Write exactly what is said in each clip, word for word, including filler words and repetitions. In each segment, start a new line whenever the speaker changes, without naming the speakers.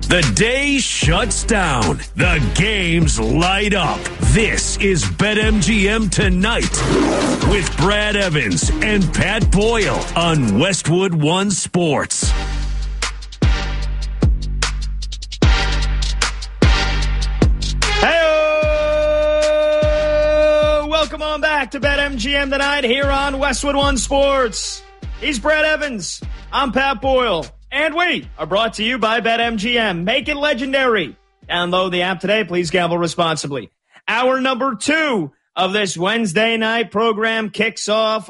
The day shuts down. The games light up. This is BetMGM Tonight with Brad Evans and Pat Boyle on Westwood One Sports.
Hey, welcome on back to BetMGM Tonight here on Westwood One Sports. He's Brad Evans. I'm Pat Boyle. And we are brought to you by BetMGM. Make it legendary. Download the app today. Please gamble responsibly. Hour number two of this Wednesday night program kicks off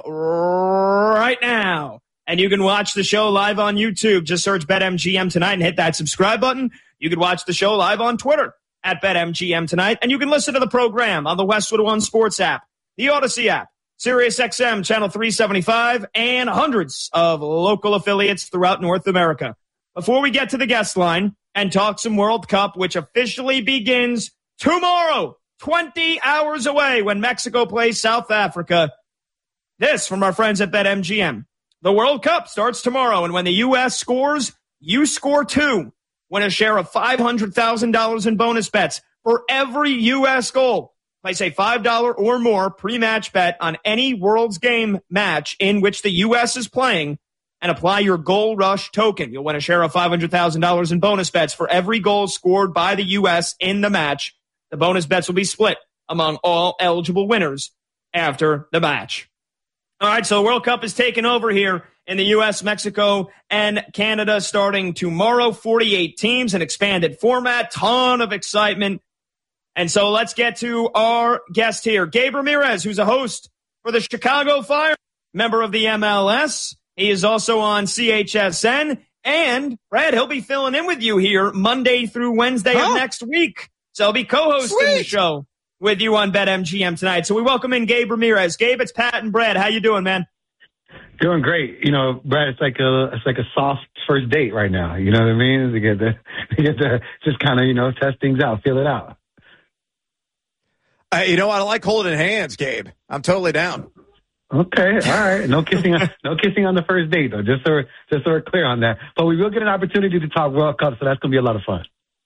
right now. And you can watch the show live on YouTube. Just search BetMGM Tonight and hit that subscribe button. You can watch the show live on Twitter at BetMGM Tonight. And you can listen to the program on the Westwood One Sports app, the Odyssey app, Sirius X M Channel three seventy-five, and hundreds of local affiliates throughout North America. Before we get to the guest line and talk some World Cup, which officially begins tomorrow, twenty hours away when Mexico plays South Africa, this from our friends at BetMGM. The World Cup starts tomorrow, and when the U S scores, you score too. Win a share of five hundred thousand dollars in bonus bets for every U S goal. Place a five dollars or more pre-match bet on any World's Game match in which the U S is playing and apply your Goal Rush token. You'll win a share of five hundred thousand dollars in bonus bets for every goal scored by the U S in the match. The bonus bets will be split among all eligible winners after the match. All right, so the World Cup is taking over here in the U S, Mexico, and Canada starting tomorrow. forty-eight teams, an expanded format, ton of excitement. And so let's get to our guest here, Gabe Ramirez, who's a host for the Chicago Fire, member of the M L S. He is also on C H S N. And, Brad, he'll be filling in with you here Monday through Wednesday oh. of next week. So he'll be co-hosting Sweet. the show with you on BetMGM Tonight. So we welcome in Gabe Ramirez. Gabe, it's Pat and Brad. How you doing, man?
Doing great. You know, Brad, it's like a it's like a soft first date right now. You know what I mean? To get to, to, get to just kind of, you know, test things out, feel it out.
Uh, you know what? I like holding hands, Gabe. I'm totally down.
Okay, all right. No kissing, on, no kissing on the first date, though. Just so we're, just so we're clear on that. But we will get an opportunity to talk World Cup, so that's going to be a lot of fun.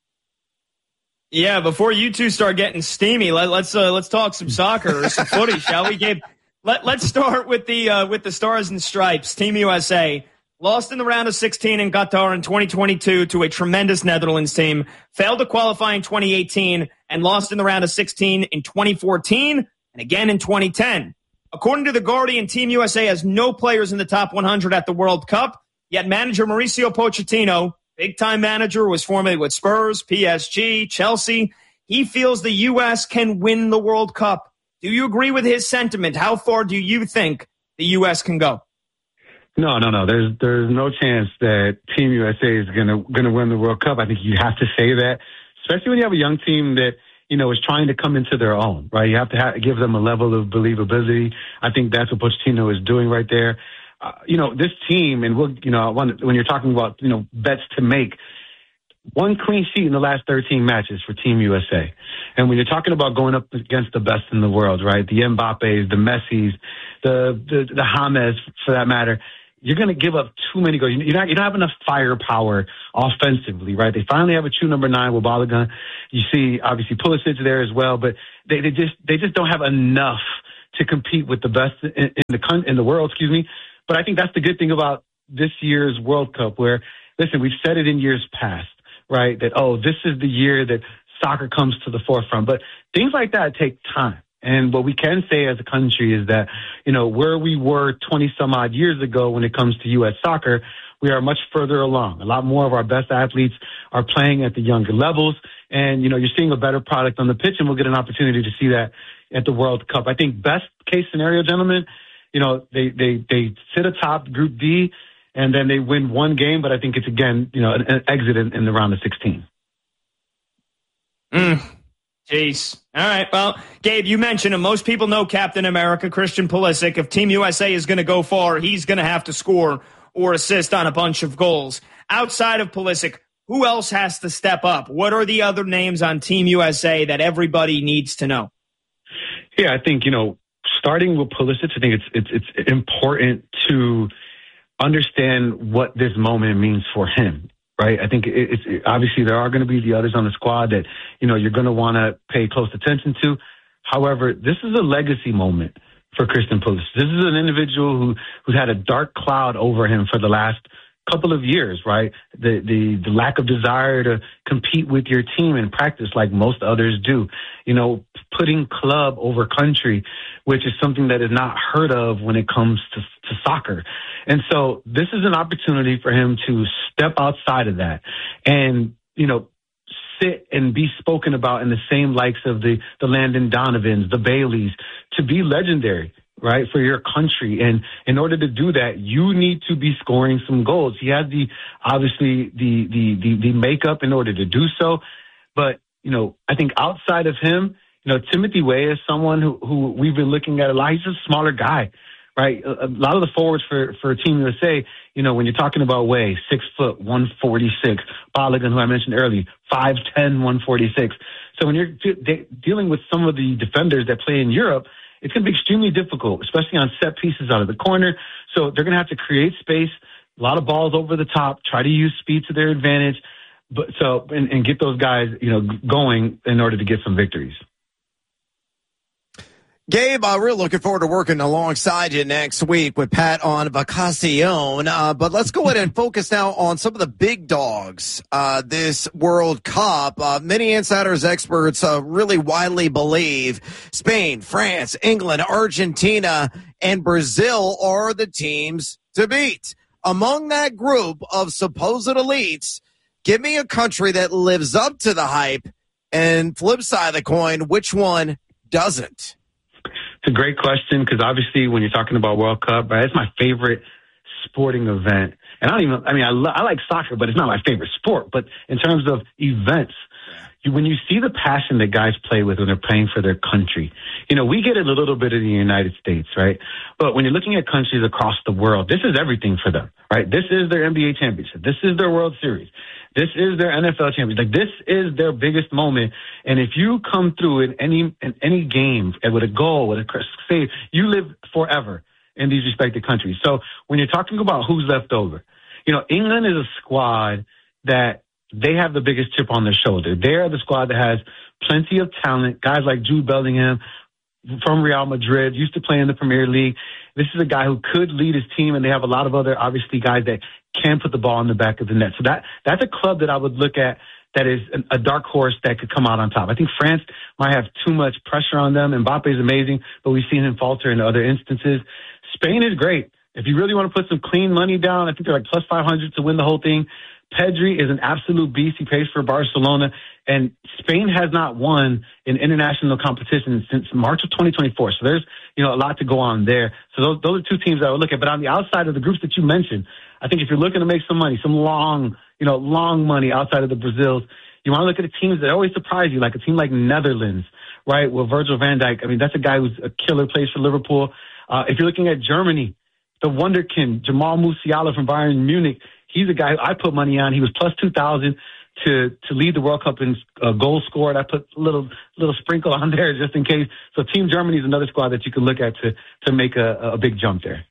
Yeah, before you two start getting steamy, let, let's uh, let's talk some soccer or some footy, shall we, Gabe? Let Let's start with the uh, with the Stars and Stripes. Team U S A lost in the round of sixteen in Qatar in twenty twenty-two to a tremendous Netherlands team. Failed to qualify in twenty eighteen and lost in the round of sixteen in twenty fourteen and again in twenty ten. According to The Guardian, Team U S A has no players in the top one hundred at the World Cup, yet manager Mauricio Pochettino, big-time manager, was formerly with Spurs, P S G, Chelsea. He feels the U S can win the World Cup. Do you agree with his sentiment? How far do you think the U S can go?
No, no, no. There's there's no chance that Team U S A is gonna gonna win the World Cup. I think you have to say that, especially when you have a young team that, you know, is trying to come into their own, right? You have to have, give them a level of believability. I think that's what Pochettino is doing right there. Uh, you know, this team, and we'll, you know, when, when you're talking about, you know, bets to make, one clean sheet in the last thirteen matches for Team U S A. And when you're talking about going up against the best in the world, right? The Mbappes, the Messis, the, the, the James, for that matter, you're going to give up too many goals. You're not, you don't have enough firepower offensively, right? They finally have a true number nine with Balogun. You see, obviously, Pulisic there as well, but they, they just they just don't have enough to compete with the best in, in the in the world, excuse me. But I think that's the good thing about this year's World Cup, where, listen, we've said it in years past, right? That, oh, this is the year that soccer comes to the forefront. But things like that take time. And what we can say as a country is that, you know, where we were twenty some odd years ago when it comes to U S soccer, we are much further along. A lot more of our best athletes are playing at the younger levels. And, you know, you're seeing a better product on the pitch, and we'll get an opportunity to see that at the World Cup. I think best case scenario, gentlemen, you know, they, they, they sit atop Group D and then they win one game. But I think it's, again, you know, an, an exit in, in the round of sixteen.
Mm. Jeez. All right. Well, Gabe, you mentioned him. Most people know Captain America, Christian Pulisic. If Team U S A is going to go far, he's going to have to score or assist on a bunch of goals. Outside of Pulisic, who else has to step up? What are the other names on Team U S A that everybody needs to know?
Yeah, I think, you know, starting with Pulisic, I think it's it's it's important to understand what this moment means for him. right? I think it, it's it, obviously there are going to be the others on the squad that, you know, you're going to want to pay close attention to. However, this is a legacy moment for Christian Pulisic. This is an individual who who's had a dark cloud over him for the last couple of years, right? The, the the lack of desire to compete with your team in practice like most others do. You know, putting club over country, which is something that is not heard of when it comes to, to soccer. And so this is an opportunity for him to step outside of that and, you know, sit and be spoken about in the same likes of the, the Landon Donovans, the Baileys, to be legendary, right, for your country. And in order to do that, you need to be scoring some goals. He has the, obviously, the, the, the, the makeup in order to do so. But, you know, I think outside of him, you know, Timothy Weah is someone who, who we've been looking at a lot. He's a smaller guy, right? A, a lot of the forwards for, for Team U S A, you know, when you're talking about Weah, six foot, one forty-six, Balogun, who I mentioned earlier, five ten, one forty-six. So when you're de- de- dealing with some of the defenders that play in Europe, it's going to be extremely difficult, especially on set pieces out of the corner. So they're going to have to create space, a lot of balls over the top, try to use speed to their advantage, but so and, and get those guys, you know, going in order to get some victories.
Gabe, uh, we're looking forward to working alongside you next week with Pat on Vacacion. Uh, but let's go ahead and focus now on some of the big dogs uh, this World Cup. Uh, many insiders, experts uh, really widely believe Spain, France, England, Argentina, and Brazil are the teams to beat. Among that group of supposed elites, give me a country that lives up to the hype, and flip side of the coin, which one doesn't?
It's a great question because obviously when you're talking about World Cup, right, it's my favorite sporting event. And I don't even, I mean, I, lo- I like soccer, but it's not my favorite sport. But in terms of events, you, when you see the passion that guys play with when they're playing for their country, you know, we get it a little bit in the United States, right? But when you're looking at countries across the world, this is everything for them, right? This is their N B A championship. This is their World Series. This is their N F L championship. Like, this is their biggest moment. And if you come through in any in any game with a goal, with a save, you live forever in these respective countries. So when you're talking about who's left over, you know, England is a squad that they have the biggest chip on their shoulder. They're the squad that has plenty of talent, guys like Jude Bellingham from Real Madrid, used to play in the Premier League. This is a guy who could lead his team, and they have a lot of other, obviously, guys that can put the ball in the back of the net. So that that's a club that I would look at that is a dark horse that could come out on top. I think France might have too much pressure on them. Mbappe is amazing, but we've seen him falter in other instances. Spain is great. If you really want to put some clean money down, I think they're like plus five hundred to win the whole thing. Pedri is an absolute beast. He plays for Barcelona. And Spain has not won in international competition since March of twenty twenty-four. So there's, you know, a lot to go on there. So those, those are two teams that I would look at. But on the outside of the groups that you mentioned, I think if you're looking to make some money, some long, you know, long money outside of the Brazils, you want to look at the teams that always surprise you, like a team like Netherlands, right, with Virgil van Dijk. I mean, that's a guy who's a killer, plays for Liverpool. Uh, if you're looking at Germany, the wonderkind, Jamal Musiala from Bayern Munich, he's a guy I put money on. He was plus two thousand to to lead the World Cup in uh, goals scored. I put a little little sprinkle on there just in case. So Team Germany is another squad that you can look at to to make a, a big jump there.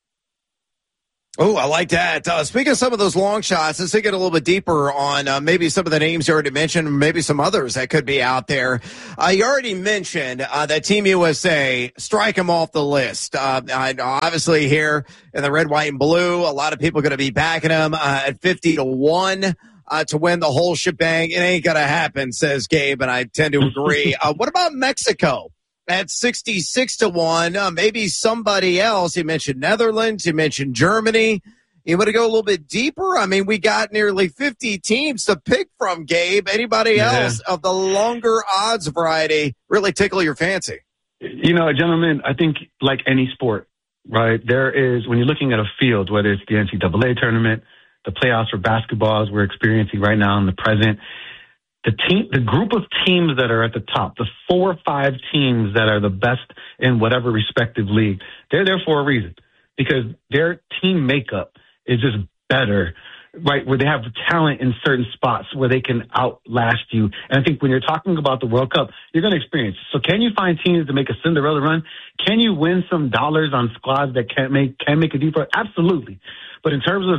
Oh, I like that. Uh, speaking of some of those long shots, let's take it a little bit deeper on uh, maybe some of the names you already mentioned, maybe some others that could be out there. Uh, you already mentioned uh, that Team U S A, strike them off the list. Uh, I, obviously here in the red, white, and blue, a lot of people are going to be backing them uh, at fifty to one uh, to win the whole shebang. It ain't going to happen, says Gabe, and I tend to agree. uh, what about Mexico? At sixty-six to one, uh, maybe somebody else. You mentioned Netherlands, you mentioned Germany. You want to go a little bit deeper? I mean, we got nearly fifty teams to pick from, Gabe. Anybody
yeah.
else of the longer odds variety really tickle your fancy?
You know, gentlemen, I think like any sport, right, there is, when you're looking at a field, whether it's the N C double A tournament, the playoffs for basketball, as we're experiencing right now in the present, The team, the group of teams that are at the top, the four or five teams that are the best in whatever respective league, they're there for a reason because their team makeup is just better, right? Where they have talent in certain spots where they can outlast you. And I think when you're talking about the World Cup, you're going to experience. So can you find teams to make a Cinderella run? Can you win some dollars on squads that can make, can make a deep run? Absolutely. But in terms of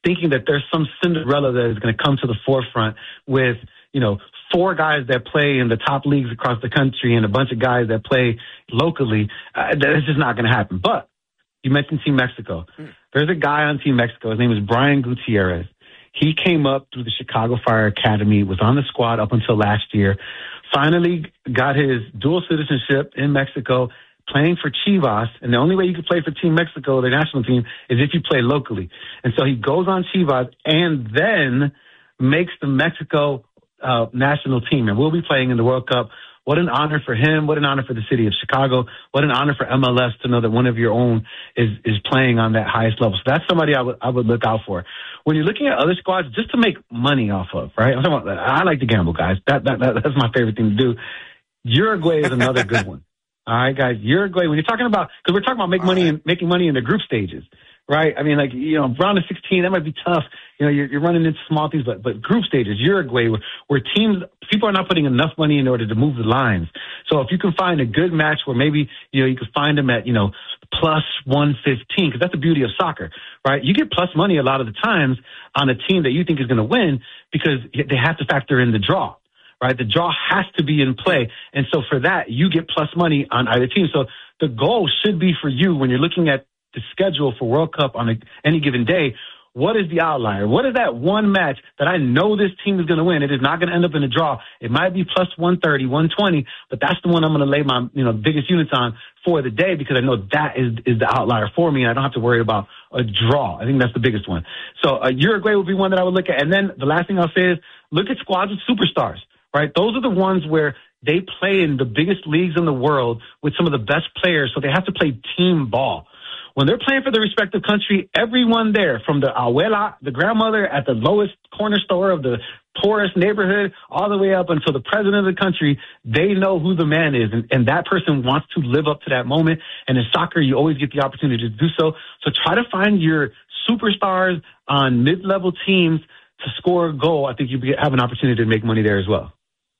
thinking that there's some Cinderella that is going to come to the forefront with, you know, four guys that play in the top leagues across the country and a bunch of guys that play locally. Uh, that's just not going to happen. But you mentioned Team Mexico. There's a guy on Team Mexico. His name is Brian Gutierrez. He came up through the Chicago Fire Academy, was on the squad up until last year, finally got his dual citizenship in Mexico, playing for Chivas. And the only way you can play for Team Mexico, the national team, is if you play locally. And so he goes on Chivas and then makes the Mexico uh, national team. And we'll be playing in the World Cup. What an honor for him. What an honor for the city of Chicago. What an honor for M L S to know that one of your own is, is playing on that highest level. So that's somebody I would, I would look out for. When you're looking at other squads, just to make money off of, right? I'm talking about, I like to gamble, guys. That, that, that that's my favorite thing to do. Uruguay is another good one. All right, guys. Uruguay, when you're talking about, because we're talking about make money and making money in the group stages, right? I mean, like, you know, round of sixteen, that might be tough. You know, you're, you're running into small things, but, but group stages, Uruguay, where, where teams, people are not putting enough money in order to move the lines. So if you can find a good match where maybe, you know, you can find them at, you know, plus one fifteen, because that's the beauty of soccer, right? You get plus money a lot of the times on a team that you think is going to win because they have to factor in the draw, right? The draw has to be in play. And so for that, you get plus money on either team. So the goal should be for you when you're looking at the schedule for World Cup on a, any given day. What is the outlier? What is that one match that I know this team is going to win? It is not going to end up in a draw. It might be plus one thirty, one twenty, but that's the one I'm going to lay my, you know, biggest units on for the day because I know that is, is the outlier for me and I don't have to worry about a draw. I think that's the biggest one. So uh, Uruguay would be one that I would look at. And then the last thing I'll say is look at squads with superstars, right? Those are the ones where they play in the biggest leagues in the world with some of the best players, so they have to play team ball. When they're playing for the respective country, everyone there, from the abuela, the grandmother at the lowest corner store of the poorest neighborhood, all the way up until the president of the country, they know who the man is. And, and that person wants to live up to that moment. And in soccer, you always get the opportunity to do so. So try to find your superstars on mid-level teams to score a goal. I think you have an opportunity to make money there as well.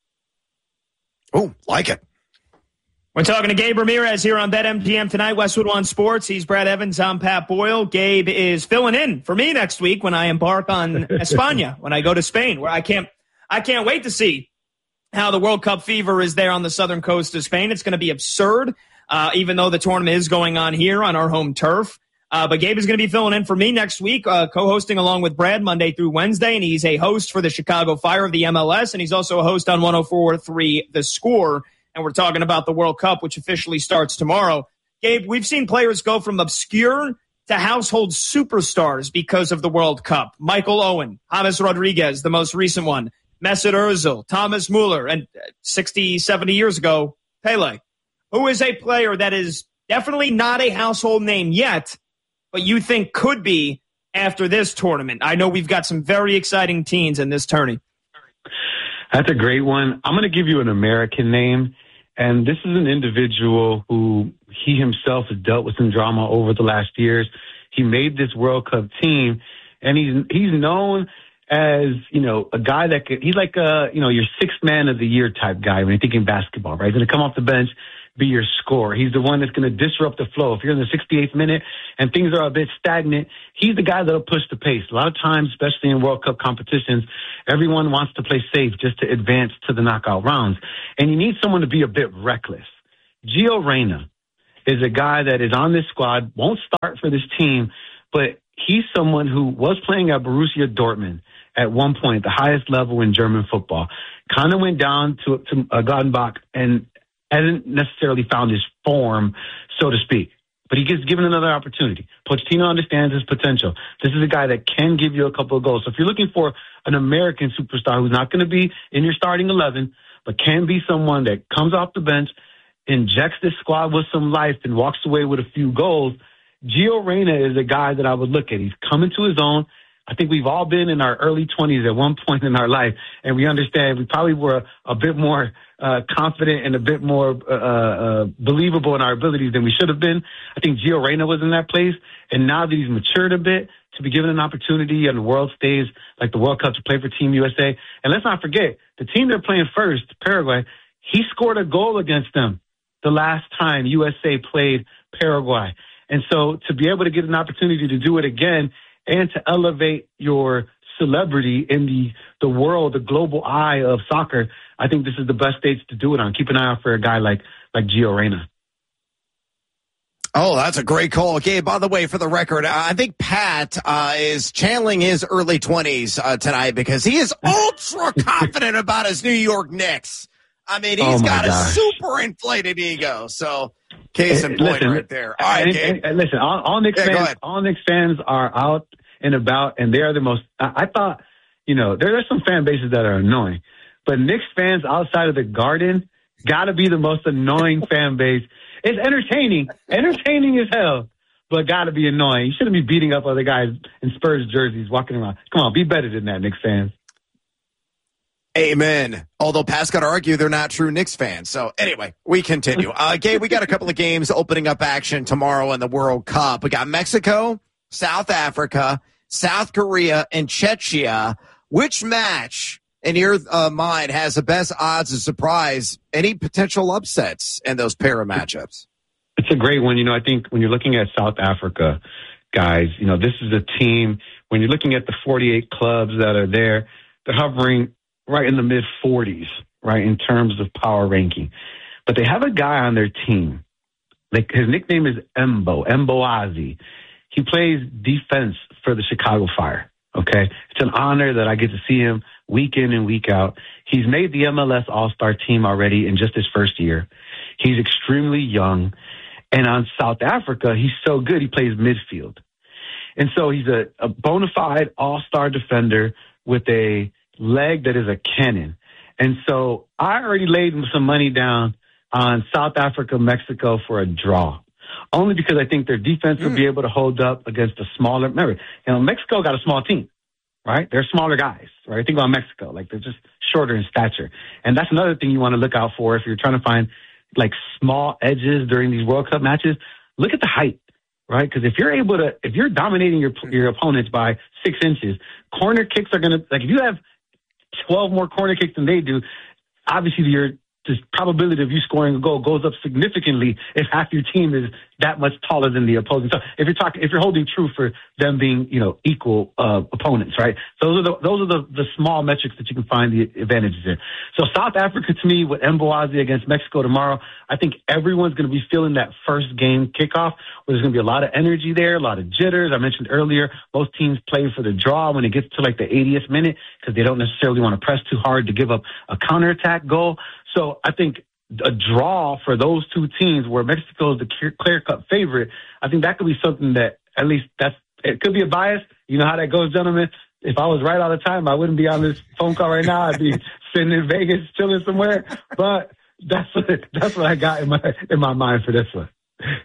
Oh, like it.
We're talking to Gabe Ramirez here on BetMGM tonight, Westwood One Sports. He's Brad Evans. I'm Pat Boyle. Gabe is filling in for me next week when I embark on España, when I go to Spain, where I can't, I can't wait to see how the World Cup fever is there on the southern coast of Spain. It's going to be absurd, uh, even though the tournament is going on here on our home turf. Uh, but Gabe is going to be filling in for me next week, uh, co-hosting along with Brad Monday through Wednesday, and he's a host for the Chicago Fire of the M L S, and he's also a host on one oh four point three The Score. And we're talking about the World Cup, which officially starts tomorrow. Gabe, we've seen players go from obscure to household superstars because of the World Cup. Michael Owen, James Rodriguez, the most recent one, Mesut Ozil, Thomas Muller, and sixty, seventy years ago, Pele, who is a player that is definitely not a household name yet, but you think could be after this tournament. I know we've got some very exciting teams in this tourney.
That's a great one. I'm going to give you an American name. And this is an individual who he himself has dealt with some drama over the last years. He made this World Cup team, and he's he's known as, you know, a guy that could, he's like a, you know, your sixth man of the year type guy when you're thinking basketball, right? He's going to come off the bench, be your scorer. He's the one that's going to disrupt the flow. If you're in the sixty-eighth minute and things are a bit stagnant, he's the guy that'll push the pace. A lot of times, especially in World Cup competitions, everyone wants to play safe just to advance to the knockout rounds. And you need someone to be a bit reckless. Gio Reyna is a guy that is on this squad, won't start for this team, but he's someone who was playing at Borussia Dortmund at one point, the highest level in German football. Kind of went down to, to uh, Gladbach and hasn't necessarily found his form, so to speak. But he gets given another opportunity. Pochettino understands his potential. This is a guy that can give you a couple of goals. So if you're looking for an American superstar who's not going to be in your starting eleven, but can be someone that comes off the bench, injects this squad with some life, and walks away with a few goals, Gio Reyna is a guy that I would look at. He's coming to his own. I think we've all been in our early twenties at one point in our life, and we understand we probably were a, a bit more uh, confident and a bit more uh, uh, believable in our abilities than we should have been. I think Gio Reyna was in that place, and now that he's matured a bit, to be given an opportunity on the world stage like the World Cup to play for Team U S A. And let's not forget, the team they're playing first, Paraguay, he scored a goal against them the last time U S A played Paraguay. And so to be able to get an opportunity to do it again and to elevate your celebrity in the, the world, the global eye of soccer, I think this is the best stage to do it on. Keep an eye out for a guy like, like Gio Reyna.
Oh, that's a great call. Okay, by the way, for the record, I think Pat uh, is channeling his early twenties uh, tonight because he is ultra confident about his New York Knicks. I mean, he's oh got gosh. a super inflated ego. So, case in point listen, right there. All right,
and, and, and listen, all, all Knicks yeah, fans, all Knicks fans are out and about, and they are the most. I, I thought, you know, there are some fan bases that are annoying, but Knicks fans outside of the Garden got to be the most annoying fan base. It's entertaining, entertaining as hell, but got to be annoying. You shouldn't be beating up other guys in Spurs jerseys walking around. Come on, be better than that, Knicks fans.
Amen. Although Pat's got to argue they're not true Knicks fans. So anyway, we continue. Uh, Gabe, we got a couple of games opening up action tomorrow in the World Cup. We got Mexico, South Africa, South Korea, and Czechia. Which match in your uh, mind has the best odds of surprise, any potential upsets in those pair of matchups?
It's a great one. You know, I think when you're looking at South Africa, guys, you know, this is a team, when you're looking at the forty-eight clubs that are there, they're hovering right in the mid forties, right, in terms of power ranking. But they have a guy on their team. Like, his nickname is Embo, Emboazi. He plays defense for the Chicago Fire, okay? It's an honor that I get to see him week in and week out. He's made the M L S All-Star team already in just his first year. He's extremely young. And on South Africa, he's so good, he plays midfield. And so he's a, a bona fide all-star defender with a leg that is a cannon. And so I already laid some money down on South Africa, Mexico for a draw, only because I think their defense mm. will be able to hold up against a smaller, remember, you know, Mexico got a small team, right? They're smaller guys, right? Think about Mexico. Like, they're just shorter in stature. And that's another thing you want to look out for if you're trying to find, like, small edges during these World Cup matches. Look at the height, right? Because if you're able to, if you're dominating your your opponents by six inches, corner kicks are going to, like, if you have twelve more corner kicks than they do, obviously your the probability of you scoring a goal goes up significantly if half your team is that much taller than the opposing. So if you're talking, if you're holding true for them being, you know, equal uh, opponents, right? Those are the those are the, the small metrics that you can find the advantages in. So South Africa, to me, with Emboazi against Mexico tomorrow, I think everyone's going to be feeling that first game kickoff where there's going to be a lot of energy there, a lot of jitters. I mentioned earlier, most teams play for the draw when it gets to like the eightieth minute because they don't necessarily want to press too hard to give up a counterattack goal. So I think a draw for those two teams where Mexico is the clear-cut favorite, I think that could be something that at least that's it could be a bias. You know how that goes, gentlemen. If I was right all the time, I wouldn't be on this phone call right now. I'd be sitting in Vegas chilling somewhere. But that's what, that's what I got in my in my mind for this one.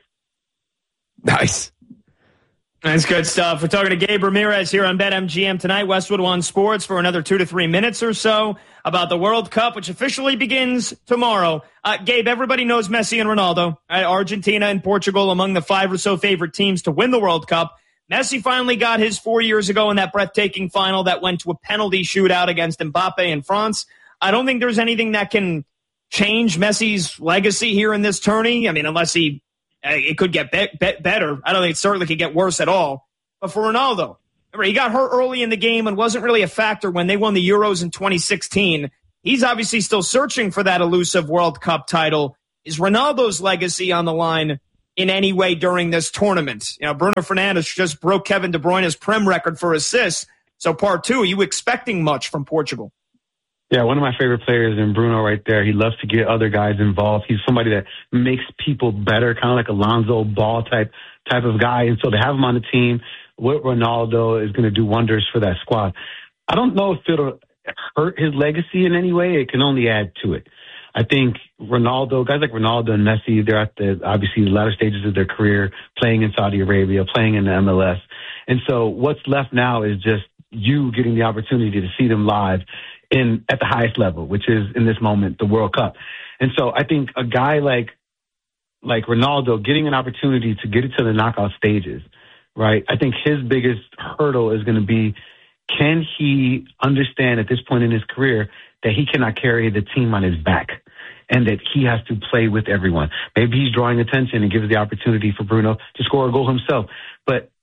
Nice.
That's good stuff. We're talking to Gabe Ramirez here on BetMGM tonight, Westwood One Sports, for another two to three minutes or so about the World Cup, which officially begins tomorrow. Uh, Gabe, everybody knows Messi and Ronaldo. Right? Argentina and Portugal among the five or so favorite teams to win the World Cup. Messi finally got his four years ago in that breathtaking final that went to a penalty shootout against Mbappe in France. I don't think there's anything that can change Messi's legacy here in this tourney. I mean, unless he... It could get be- be- better. I don't think it certainly could get worse at all. But for Ronaldo, remember, he got hurt early in the game and wasn't really a factor when they won the Euros in twenty sixteen. He's obviously still searching for that elusive World Cup title. Is Ronaldo's legacy on the line in any way during this tournament? You know, Bruno Fernandes just broke Kevin De Bruyne's Prem record for assists. So part two, are you expecting much from Portugal?
Yeah, one of my favorite players in Bruno right there. He loves to get other guys involved. He's somebody that makes people better, kind of like a Lonzo Ball type type of guy. And so to have him on the team with Ronaldo is going to do wonders for that squad. I don't know if it'll hurt his legacy in any way. It can only add to it. I think Ronaldo, guys like Ronaldo and Messi, they're at the, obviously, the latter stages of their career, playing in Saudi Arabia, playing in the M L S. And so what's left now is just you getting the opportunity to see them live in at the highest level, which is in this moment the World Cup. And so I think a guy like like Ronaldo getting an opportunity to get it to the knockout stages, right? I think his biggest hurdle is going to be, can he understand at this point in his career that he cannot carry the team on his back and that he has to play with everyone? Maybe he's drawing attention and gives the opportunity for Bruno to score a goal himself. But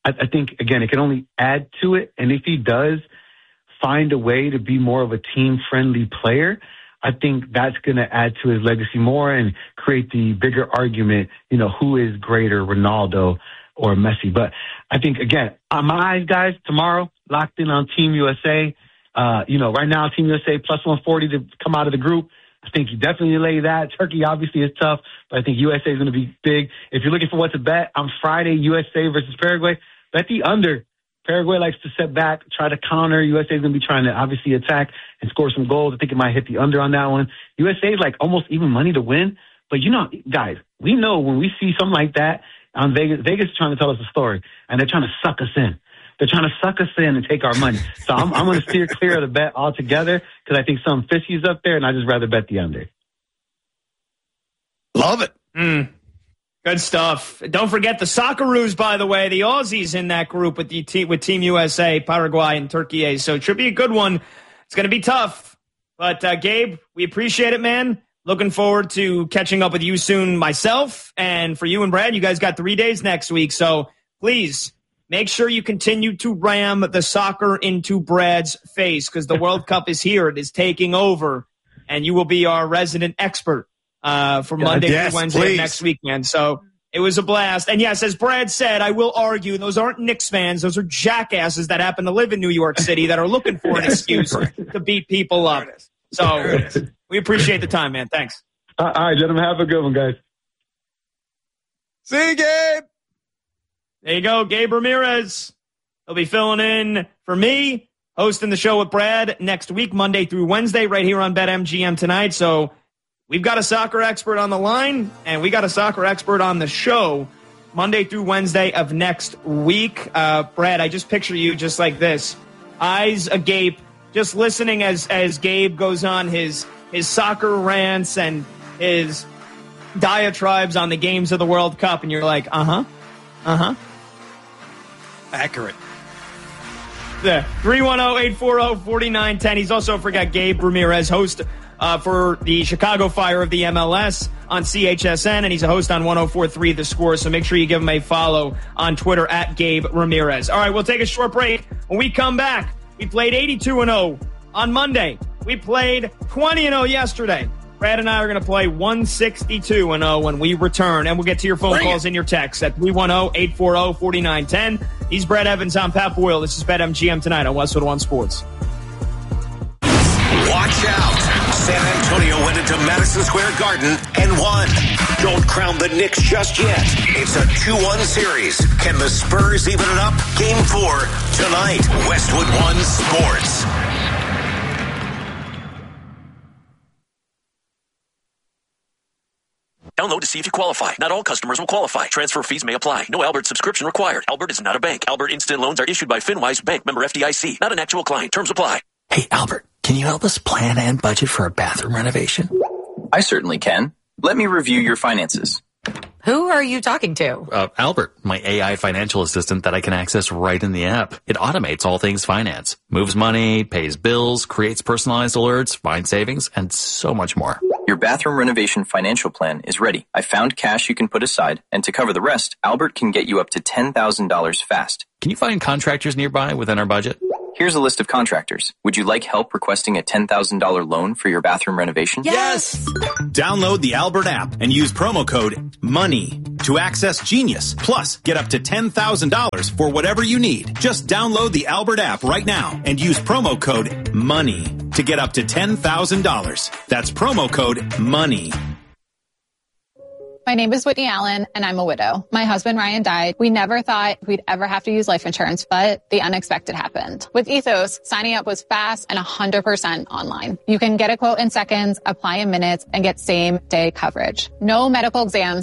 I, I think, again, it can only add to it. And if he does find a way to be more of a team-friendly player, I think that's going to add to his legacy more and create the bigger argument, you know, who is greater, Ronaldo or Messi. But I think, again, on my eyes, guys, tomorrow, locked in on Team U S A. Uh, you know, right now, Team U S A plus one forty to come out of the group. I think you definitely lay that. Turkey obviously is tough, but I think U S A is going to be big. If you're looking for what to bet, on Friday, U S A versus Paraguay, bet the under. Paraguay likes to set back, try to counter. U S A is going to be trying to obviously attack and score some goals. I think it might hit the under on that one. U S A is like almost even money to win. But, you know, guys, we know when we see something like that on Vegas, Vegas is trying to tell us a story, and they're trying to suck us in. They're trying to suck us in and take our money. So I'm, I'm going to steer clear of the bet altogether because I think some fishy's up there, and I'd just rather bet the under.
Love it.
Mm. Good stuff. Don't forget the Socceroos, by the way, the Aussies in that group with the te- with Team U S A, Paraguay, and Turkey. So it should be a good one. It's going to be tough. But, uh, Gabe, we appreciate it, man. Looking forward to catching up with you soon myself. And for you and Brad, you guys got three days next week. So please make sure you continue to ram the soccer into Brad's face because the World Cup is here. It is taking over. And you will be our resident expert uh, for Monday
yes,
through Wednesday
please.
next week, man. So it was a blast. And yes, as Brad said, I will argue those aren't Knicks fans. Those are jackasses that happen to live in New York City that are looking for an excuse to beat people up. So we appreciate the time, man. Thanks.
All right, gentlemen. Have a good one, guys.
See you, Gabe.
There you go, Gabe Ramirez. He'll be filling in for me, hosting the show with Brad next week, Monday through Wednesday, right here on BetMGM tonight. So we've got a soccer expert on the line, and we got a soccer expert on the show Monday through Wednesday of next week. Uh, Brad, I just picture you just like this, eyes agape, just listening as as Gabe goes on his his soccer rants and his diatribes on the games of the World Cup, and you're like, uh-huh, uh-huh.
Accurate.
Yeah, three one zero, eight four zero, four nine one zero. He's also, forgot, Gabe Ramirez, host uh, for the Chicago Fire of the M L S on C H S N, and he's a host on one oh four point three The Score, so make sure you give him a follow on Twitter at Gabe Ramirez. All right, we'll take a short break. When we come back, we played eighty-two and oh on Monday. We played twenty and oh yesterday. Brad and I are going to play one sixty-two and oh when we return, and we'll get to your phone Bring calls it. and your texts at three one zero, eight four zero, four nine one zero. He's Brad Evans. I'm Pat Boyle. This is BetMGM tonight on Westwood One Sports.
Watch out. San Antonio went into Madison Square Garden and won. Don't crown the Knicks just yet. It's a two one series. Can the Spurs even it up? Game four tonight. Westwood One Sports.
Download to see if you qualify. Not all customers will qualify. Transfer fees may apply. No Albert subscription required. Albert is not a bank. Albert Instant Loans are issued by FinWise Bank, member F D I C. Not an actual client. Terms apply.
Hey, Albert, can you help us plan and budget for a bathroom renovation?
I certainly can. Let me review your finances.
Who are you talking to?
Uh, Albert, my A I financial assistant that I can access right in the app. It automates all things finance, moves money, pays bills, creates personalized alerts, finds savings, and so much more.
Your bathroom renovation financial plan is ready. I found cash you can put aside, and to cover the rest, Albert can get you up to ten thousand dollars fast.
Can you find contractors nearby within our budget?
Here's a list of contractors. Would you like help requesting a ten thousand dollars loan for your bathroom renovation?
Yes!
Download the Albert app and use promo code MONEY to access Genius. Plus, get up to ten thousand dollars for whatever you need. Just download the Albert app right now and use promo code MONEY to get up to ten thousand dollars. That's promo code MONEY.
My name is Whitney Allen, and I'm a widow. My husband, Ryan, died. We never thought we'd ever have to use life insurance, but the unexpected happened. With Ethos, signing up was fast and one hundred percent online. You can get a quote in seconds, apply in minutes, and get same-day coverage. No medical exams,